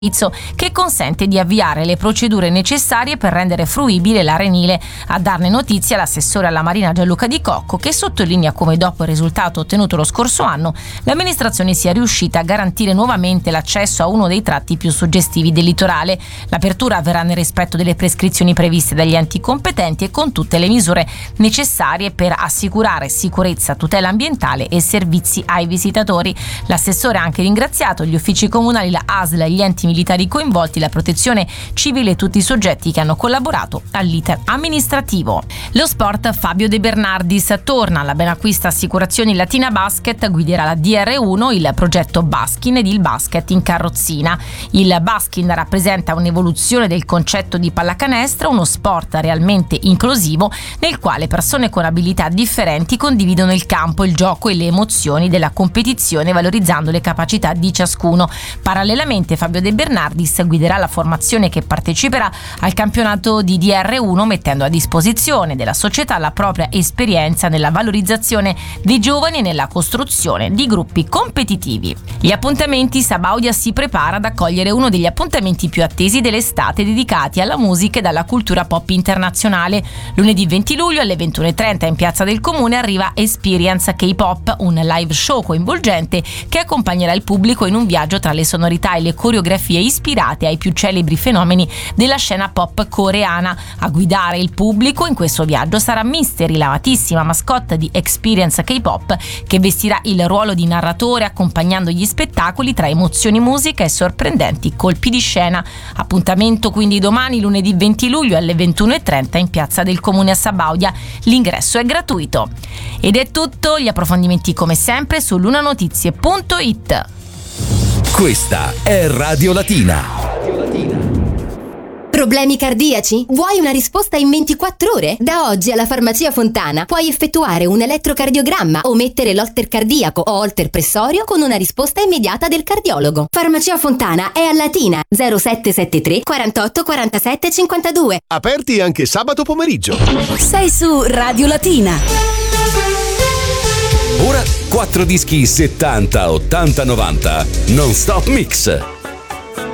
che consente di avviare le procedure necessarie per rendere fruibile l'arenile. A darne notizia l'assessore alla Marina Gianluca Di Cocco, che sottolinea come dopo il risultato ottenuto lo scorso anno l'amministrazione sia riuscita a garantire nuovamente l'accesso a uno dei tratti più suggestivi del litorale. L'apertura avverrà nel rispetto delle prescrizioni previste dagli enti competenti e con tutte le misure necessarie per assicurare sicurezza, tutela ambientale e servizi ai visitatori. L'assessore ha anche ringraziato gli uffici comunali, la ASL, gli enti militari coinvolti, la protezione civile e tutti i soggetti che hanno collaborato all'iter amministrativo. Lo sport, Fabio De Bernardis torna alla Benacquista Assicurazioni Latina Basket, guiderà la DR1, il progetto Baskin ed il basket in carrozzina. Il Baskin rappresenta un'evoluzione del concetto di pallacanestro, uno sport realmente inclusivo nel quale persone con abilità differenti condividono il campo, il gioco e le emozioni della competizione, valorizzando le capacità di ciascuno. Parallelamente Fabio De Bernardis guiderà la formazione che parteciperà al campionato di DR1, mettendo a disposizione della società la propria esperienza nella valorizzazione dei giovani e nella costruzione di gruppi competitivi. Gli appuntamenti: Sabaudia si prepara ad accogliere uno degli appuntamenti più attesi dell'estate, dedicati alla musica e alla cultura pop internazionale. Lunedì 20 luglio alle 21:30 in Piazza del Comune arriva Experience K-Pop, un live show coinvolgente che accompagnerà il pubblico in un viaggio tra le sonorità e le coreografie ispirate ai più celebri fenomeni della scena pop coreana. A guidare il pubblico in questo viaggio sarà Mystery, l'amatissima mascotte di Experience K-Pop, che vestirà il ruolo di narratore accompagnando gli spettacoli tra emozioni, musica e sorprendenti colpi di scena. Appuntamento quindi domani, lunedì 20 luglio alle 21:30 in Piazza del Comune a Sabaudia. L'ingresso è gratuito. Ed è tutto, gli approfondimenti come sempre su lunanotizie.it. Questa è Radio Latina. Problemi cardiaci? Vuoi una risposta in 24 ore? Da oggi alla Farmacia Fontana puoi effettuare un elettrocardiogramma o mettere l'holter cardiaco o holter pressorio con una risposta immediata del cardiologo. Farmacia Fontana è a Latina, 0773 48 47 52. Aperti anche sabato pomeriggio. Sei su Radio Latina. Ora 4 dischi 70, 80, 90 non stop mix.